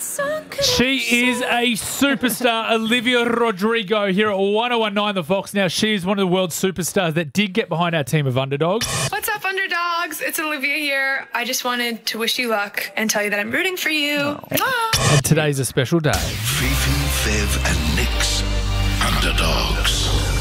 She is a superstar, Olivia Rodrigo, here at 101.9 The Fox. Now, she's one of the world's superstars that did get behind our team of underdogs. What's up, underdogs? It's Olivia here. I just wanted to wish you luck and tell you that I'm rooting for you. And today's a special day. Fifi, Fev and Nick's Underdogs.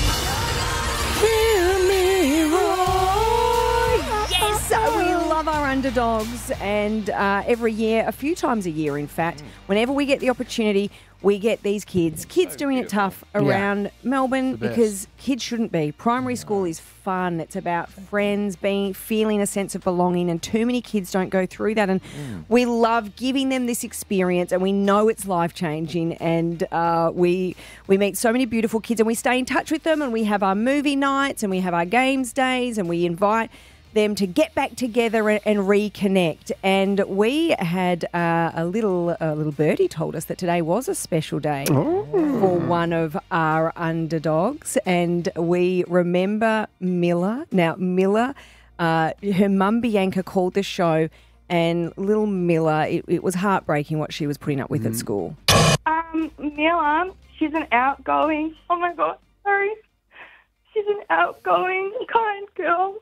Yes, we love our underdogs, and every year, a few times a year, in fact, whenever we get the opportunity, we get these kids doing it tough around Melbourne because kids shouldn't be. Primary school is fun. It's about friends, feeling a sense of belonging, and too many kids don't go through that. And we love giving them this experience, and we know it's life-changing. And we meet so many beautiful kids, and we stay in touch with them, and we have our movie nights, and we have our games days, and we invite them to get back together and reconnect. And we had a little birdie told us that today was a special day for one of our underdogs, and we remember Miller. Now, Miller, her mum Bianca called the show, and little Miller, it was heartbreaking what she was putting up with at school. Miller, she's an outgoing, oh my God, sorry. She's an outgoing, kind girl.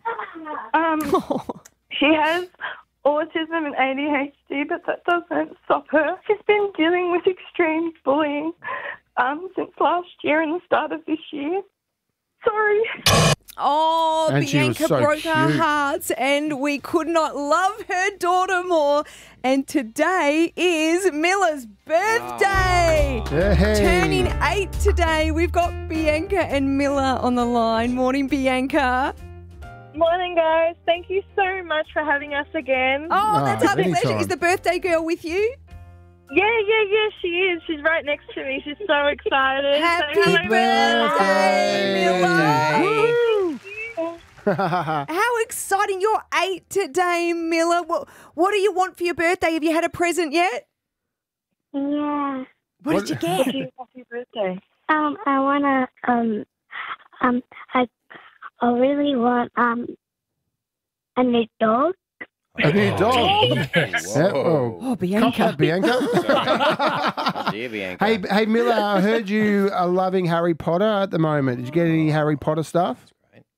She has autism and ADHD, but that doesn't stop her. She's been dealing with extreme bullying since last year and the start of this year. Sorry. Oh, And she was Bianca so broke our cute. hearts, and we could not love her daughter more. And today is Miller's birthday. Hey. Turning 8 today. We've got Bianca and Miller on the line. Morning, Bianca. Morning, guys. Thank you so much for having us again. Oh, that's our anytime. pleasure. Is the birthday girl with you? Yeah, she is. She's right next to me. She's so excited. Happy Say hello, birthday, Miller. How exciting. You're 8 today, Miller. What do you want for your birthday? Have you had a present yet? Yeah. What did you get? Happy birthday. I wanna I really want a new dog. A new dog. Yeah, Oh, Bianca. Cop that, Bianca. Dear Bianca. Hey, Miller, I heard you are loving Harry Potter at the moment. Did you get any Harry Potter stuff?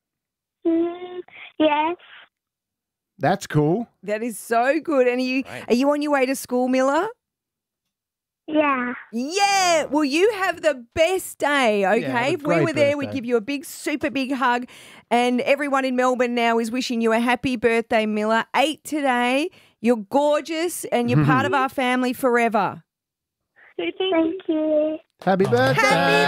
Yes. That's cool. That is so good. And are you on your way to school, Miller? Yeah. Yeah. Well, you have the best day, okay? have a If we great were there, we'd birthday. give you a big, super big hug. And everyone in Melbourne now is wishing you a happy birthday, Miller. 8 today. You're gorgeous, and you're part of our family forever. Say Thank you. Happy birthday.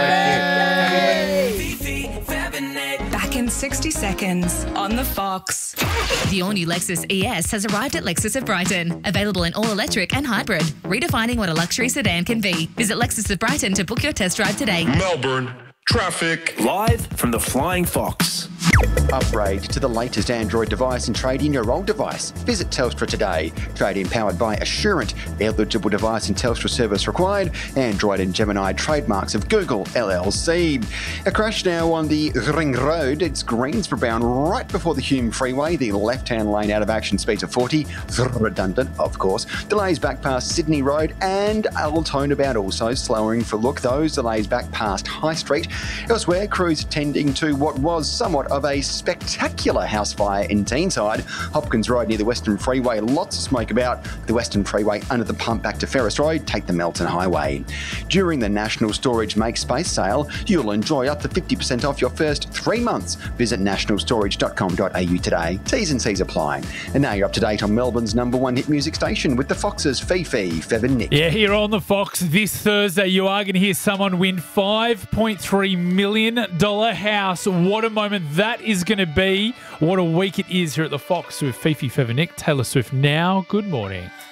Happy birthday! Back in 60 seconds on The Fox. The all-new Lexus ES has arrived at Lexus of Brighton. Available in all-electric and hybrid. Redefining what a luxury sedan can be. Visit Lexus of Brighton to book your test drive today. Melbourne traffic. Live from the Flying Fox. Upgrade to the latest Android device and trade in your old device. Visit Telstra today. Trade in powered by Assurant. Eligible device and Telstra service required. Android and Gemini trademarks of Google LLC. A crash now on the Ring Road. It's Greensborough bound right before the Hume Freeway. The left-hand lane out of action, speeds of 40. Redundant, of course. Delays back past Sydney Road and Altona bound also slowing for look. Those delays back past High Street. Elsewhere, crews attending to what was somewhat of a spectacular house fire in Teenside. Hopkins Road near the Western Freeway. Lots of smoke about the Western Freeway under the pump back to Ferris Road. Take the Melton Highway. During the National Storage Make Space sale, you'll enjoy up to 50% off your first 3 months. Visit nationalstorage.com.au today. T's and C's apply. And now you're up to date on Melbourne's #1 hit music station with the Foxes, Fifi, Fev and Nick. Yeah, here on The Fox this Thursday, you are going to hear someone win $5.3 million house. What a moment that is going to be. What a week it is here at The Fox with Fifi, Fev and Nick. Taylor Swift now. Good morning.